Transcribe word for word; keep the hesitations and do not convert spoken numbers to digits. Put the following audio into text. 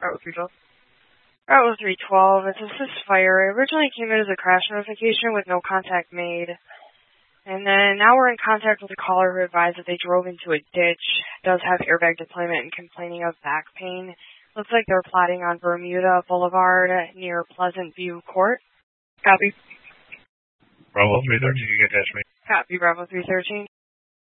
Bravo three twelve. Bravo three twelve, it's a Sys Fire. It originally came in as a crash notification with no contact made. And then now we're in contact with a caller who advised that they drove into a ditch, does have airbag deployment and complaining of back pain. Looks like they're plotting on Bermuda Boulevard near Pleasant View Court. Copy. Bravo three thirteen, you get attached me. Copy, Bravo three thirteen.